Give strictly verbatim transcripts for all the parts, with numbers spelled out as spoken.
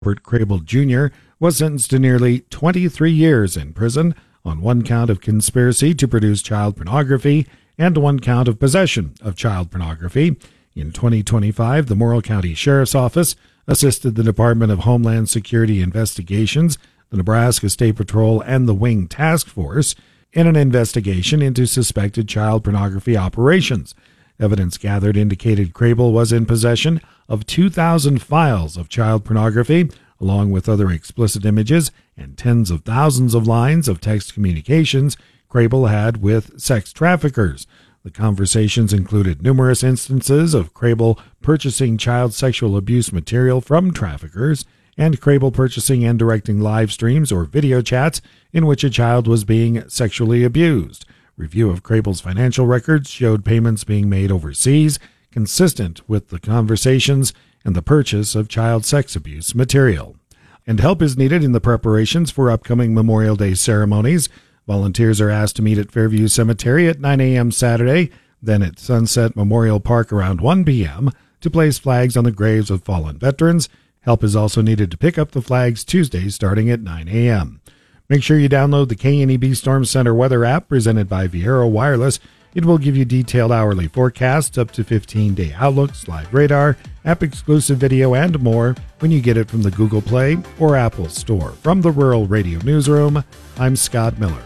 Robert Crable Junior was sentenced to nearly twenty-three years in prison on one count of conspiracy to produce child pornography and one count of possession of child pornography. In twenty twenty-five, the Morrill County Sheriff's Office assisted the Department of Homeland Security Investigations, the Nebraska State Patrol, and the Wing Task Force in an investigation into suspected child pornography operations. Evidence gathered indicated Crable was in possession of two thousand files of child pornography, along with other explicit images and tens of thousands of lines of text communications Crable had with sex traffickers. The conversations included numerous instances of Crable purchasing child sexual abuse material from traffickers and Crable purchasing and directing live streams or video chats in which a child was being sexually abused. Review of Crable's financial records showed payments being made overseas, consistent with the conversations and the purchase of child sex abuse material. And help is needed in the preparations for upcoming Memorial Day ceremonies. Volunteers are asked to meet at Fairview Cemetery at nine a.m. Saturday, then at Sunset Memorial Park around one p.m. to place flags on the graves of fallen veterans. Help is also needed to pick up the flags Tuesday starting at nine a.m. Make sure you download the K N E B Storm Center weather app presented by Viera Wireless. It will give you detailed hourly forecasts, up to fifteen-day outlooks, live radar, app-exclusive video, and more when you get it from the Google Play or Apple Store. From the Rural Radio Newsroom, I'm Scott Miller.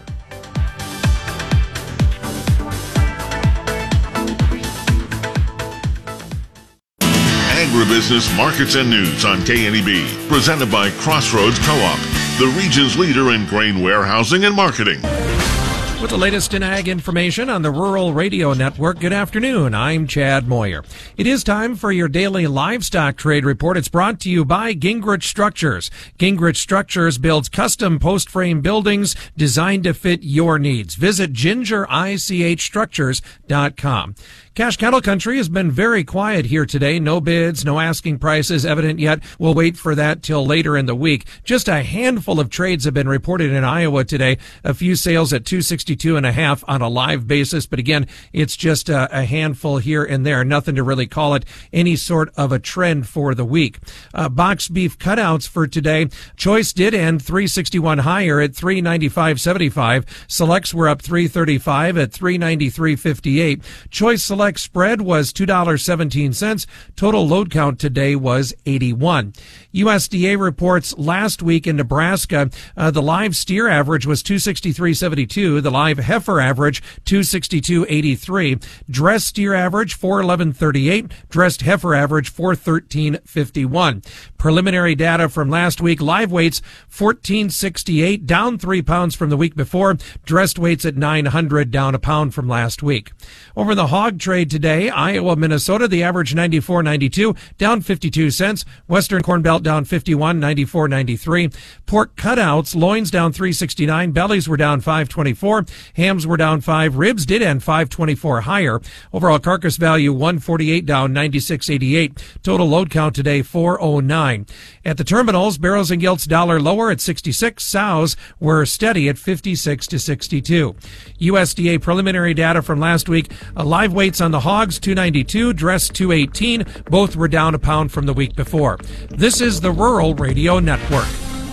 Agribusiness Markets and News on K N E B, presented by Crossroads Co-op, the region's leader in grain warehousing and marketing. With the latest in ag information on the Rural Radio Network, good afternoon. I'm Chad Moyer. It is time for your daily livestock trade report. It's brought to you by Gingrich Structures. Gingrich Structures builds custom post-frame buildings designed to fit your needs. Visit ginger ich structures dot com. Cash cattle country has been very quiet here today. No bids, no asking prices evident yet. We'll wait for that till later in the week. Just a handful of trades have been reported in Iowa today. A few sales at two sixty-two and a half on a live basis. But again, it's just a, a handful here and there. Nothing to really call it any sort of a trend for the week. Uh, box beef cutouts for today. Choice did end three sixty-one higher at three ninety-five seventy-five. Selects were up three thirty-five at three ninety-three fifty-eight. Choice Select spread was two dollars and seventeen cents. Total load count today was eighty-one. U S D A reports last week in Nebraska, uh, the live steer average was two sixty-three seventy-two. The live heifer average two sixty-two eighty-three. Dressed steer average four eleven thirty-eight. Dressed heifer average four thirteen fifty-one. Preliminary data from last week, live weights fourteen sixty-eight, down three pounds from the week before. Dressed weights at nine hundred, down a pound from last week. Over the hog trade today, Iowa, Minnesota, the average ninety-four ninety-two, down fifty-two cents. Western Corn Belt down fifty-one, ninety-four ninety-three. Pork cutouts, loins down three sixty-nine, bellies were down five twenty-four, hams were down five, ribs did end five twenty-four higher. Overall carcass value one forty-eight, down ninety-six eighty-eight. Total load count today four oh nine. At the terminals, barrels and gilts dollar lower at sixty-six. Sows were steady at fifty-six to sixty-two. U S D A preliminary data from last week, uh, live weights on the hogs two ninety-two, dressed two eighteen. Both were down a pound from the week before. This is the Rural Radio Network.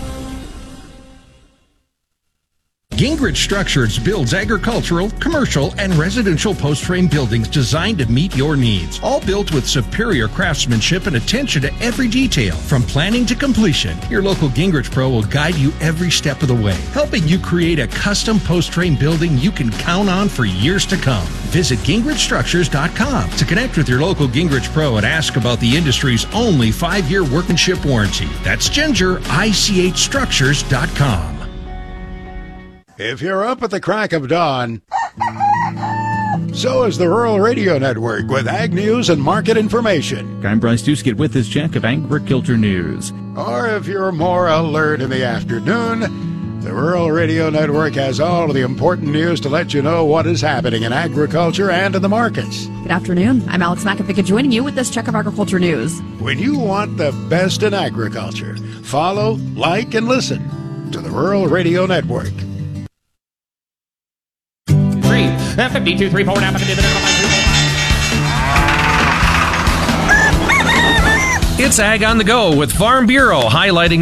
Gingrich Structures builds agricultural, commercial, and residential post-frame buildings designed to meet your needs. All built with superior craftsmanship and attention to every detail. From planning to completion, your local Gingrich Pro will guide you every step of the way, helping you create a custom post-frame building you can count on for years to come. Visit gingrich structures dot com to connect with your local Gingrich Pro and ask about the industry's only five-year workmanship warranty. That's ginger ich structures dot com. If you're up at the crack of dawn, so is the Rural Radio Network with ag news and market information. I'm Bryce Duskett with this check of agriculture news. Or if you're more alert in the afternoon, the Rural Radio Network has all of the important news to let you know what is happening in agriculture and in the markets. Good afternoon. I'm Alex McAfee joining you with this check of agriculture news. When you want the best in agriculture, follow, like, and listen to the Rural Radio Network. fifty-two, three, four, nine, It's Ag on the Go with Farm Bureau, highlighting